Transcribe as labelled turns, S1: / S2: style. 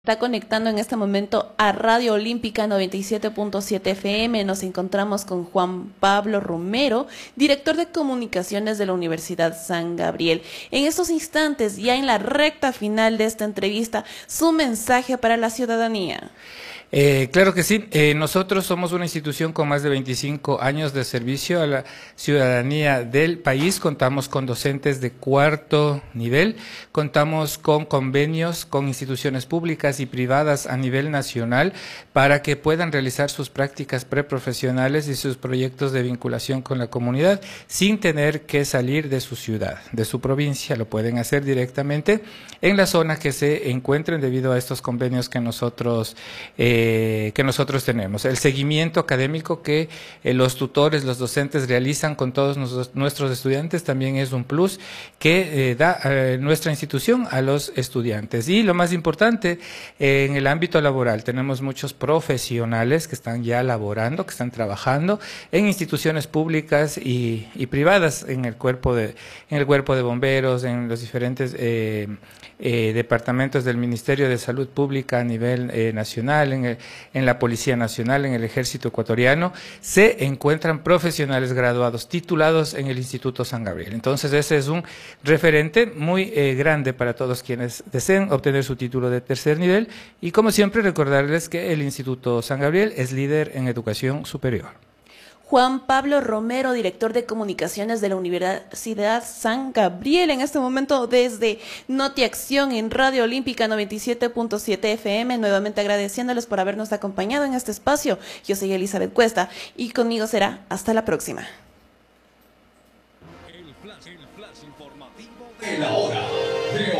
S1: Está conectando en este momento a Radio Olímpica 97.7 FM. Nos encontramos con Juan Pablo Romero, director de comunicaciones de la Universidad San Gabriel. En estos instantes, ya en la recta final de esta entrevista, su mensaje para la ciudadanía.
S2: Claro que sí. Nosotros somos una institución con más de 25 años de servicio a la ciudadanía del país. Contamos con docentes de cuarto nivel, contamos con convenios con instituciones públicas y privadas a nivel nacional para que puedan realizar sus prácticas preprofesionales y sus proyectos de vinculación con la comunidad sin tener que salir de su ciudad, de su provincia. Lo pueden hacer directamente en la zona que se encuentren debido a estos convenios que nosotros tenemos. El seguimiento académico que los tutores, los docentes realizan con todos nuestros estudiantes también es un plus que da nuestra institución a los estudiantes. Y lo más importante, en el ámbito laboral tenemos muchos profesionales que están ya laborando, que están trabajando en instituciones públicas y privadas, en el cuerpo de bomberos, en los diferentes departamentos del Ministerio de Salud Pública a nivel nacional, en la Policía Nacional, en el Ejército Ecuatoriano, se encuentran profesionales graduados, titulados en el Instituto San Gabriel. Entonces ese es un referente muy grande para todos quienes deseen obtener su título de tercer nivel y, como siempre, recordarles que el Instituto San Gabriel es líder en educación superior.
S1: Juan Pablo Romero, director de comunicaciones de la Universidad San Gabriel, en este momento desde Notiacción en Radio Olímpica 97.7 FM, nuevamente agradeciéndoles por habernos acompañado en este espacio. Yo soy Elizabeth Cuesta y conmigo será hasta la próxima.
S3: El flash informativo de la hora.